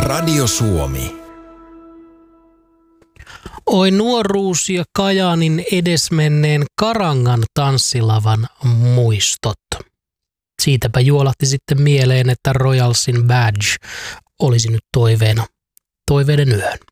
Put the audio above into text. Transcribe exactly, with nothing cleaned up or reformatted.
Radio Suomi. Oi nuoruus ja Kajaanin edesmenneen Karangan tanssilavan muistot. Siitäpä juolahti sitten mieleen, että Royalsin Badge olisi nyt toiveena toiveiden yön.